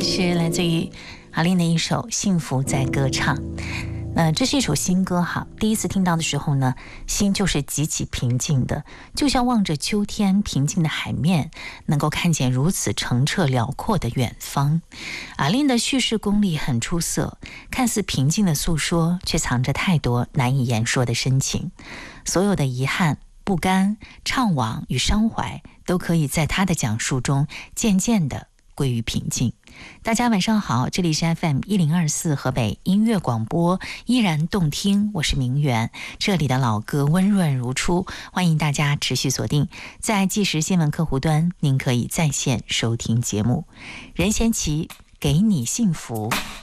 是来自于阿令的一首《幸福在歌唱》。这是一首新歌哈，第一次听到的时候呢，心就是极其平静的，就像望着秋天平静的海面，能够看见如此澄澈辽阔的远方。阿令的叙事功力很出色，看似平静的诉说，却藏着太多难以言说的深情。所有的遗憾、不甘、怅惘与伤怀，都可以在他的讲述中渐渐地归于平静。大家晚上好，这里是 FM1024 河北音乐广播，依然动听，我是明媛，这里的老歌温润如初，欢迎大家持续锁定在即时新闻客户端，您可以在线收听节目。任贤齐给你幸福。